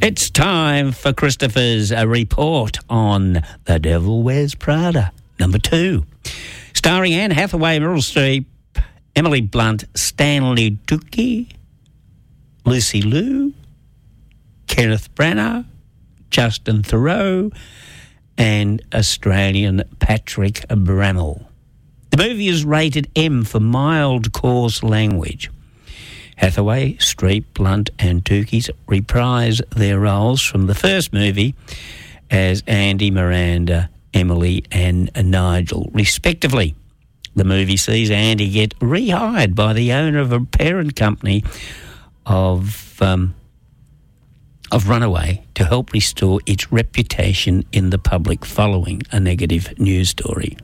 It's time for Christopher's report on The Devil Wears Prada, number 2. Starring Anne Hathaway, Meryl Streep, Emily Blunt, Stanley Tucci, Lucy Liu, Kenneth Branagh, Justin Theroux, and Australian Patrick Brammall. The movie is rated M for mild, coarse language. Hathaway, Streep, Blunt and Tucci reprise their roles from the first movie as Andy, Miranda, Emily and Nigel, respectively. The movie sees Andy get rehired by the owner of a parent company of Runaway to help restore its reputation in the public following a negative news story.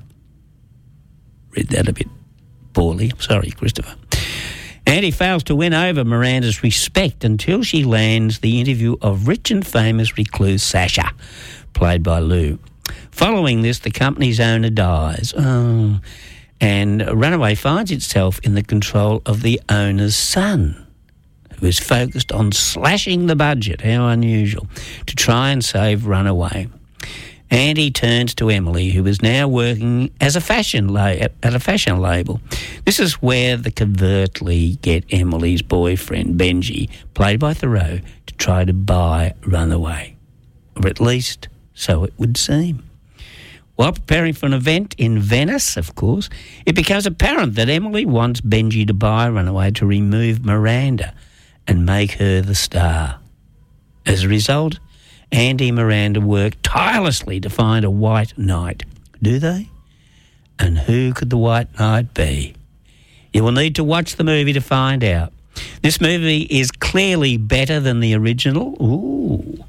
Read that a bit poorly. I'm sorry, Christopher. Andy fails to win over Miranda's respect until she lands the interview of rich and famous recluse Sasha, played by Lou. Following this, the company's owner dies. And Runaway finds itself in the control of the owner's son, who is focused on slashing the budget, how unusual, to try and save Runaway. Andy turns to Emily, who is now working as a fashion at a fashion label. This is where the covertly get Emily's boyfriend, Benji, played by Theroux, to try to buy Runaway. Or at least, so it would seem. While preparing for an event in Venice, of course, it becomes apparent that Emily wants Benji to buy Runaway to remove Miranda and make her the star. As a result, Andy and Miranda work tirelessly to find a white knight. Do they? And who could the white knight be? You will need to watch the movie to find out. This movie is clearly better than the original. Ooh.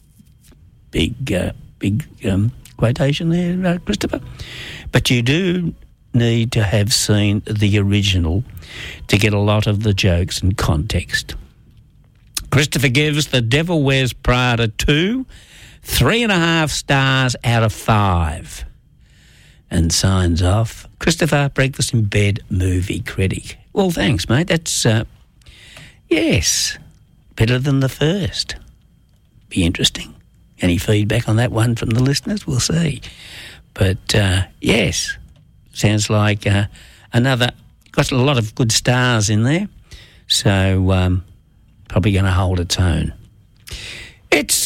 Big quotation there, Christopher. But you do need to have seen the original to get a lot of the jokes and context. Christopher gives The Devil Wears Prada 2 3.5 stars out of 5 and signs off, Christopher, Breakfast in Bed movie critic. Well, thanks, mate. That's, yes, better than the first. Be interesting. Any feedback on that one from the listeners? We'll see. But, yes, sounds like another, got a lot of good stars in there. So, probably going to hold its own. It's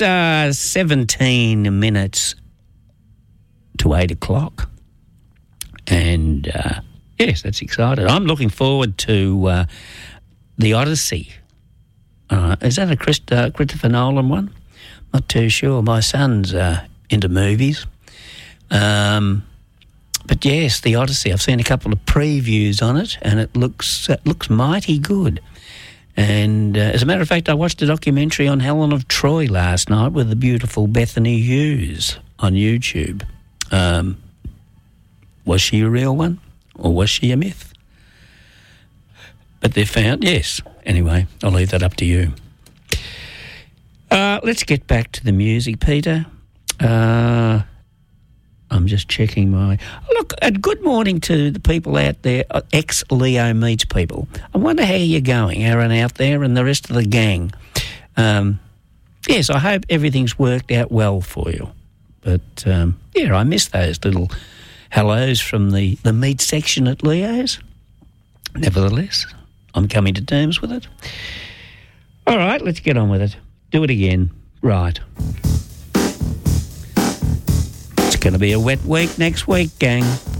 17 minutes to 8 o'clock. And, yes, that's exciting. I'm looking forward to The Odyssey. Is that a Christopher Nolan one? Not too sure. My son's into movies. But, yes, The Odyssey. I've seen a couple of previews on it, and it looks mighty good. And as a matter of fact, I watched a documentary on Helen of Troy last night with the beautiful Bethany Hughes on YouTube. Was she a real one or was she a myth? But they're found, yes. Anyway, I'll leave that up to you. Let's get back to the music, Peter. I'm just checking my... Look, good morning to the people out there, ex-Leo Meets people. I wonder how you're going, Aaron, out there and the rest of the gang. Yes, I hope everything's worked out well for you. But, yeah, I miss those little hellos from the meat section at Leo's. Nevertheless, I'm coming to terms with it. All right, let's get on with it. Do it again. Right. It's going to be a wet week next week, gang.